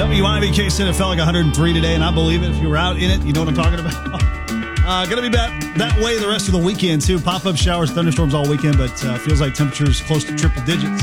WIBK it felt like 103 today, and I believe it. If you were out in it, you know what I'm talking about. Going to be that way the rest of the weekend, too. Pop-up showers, thunderstorms all weekend, but feels like temperatures close to triple digits.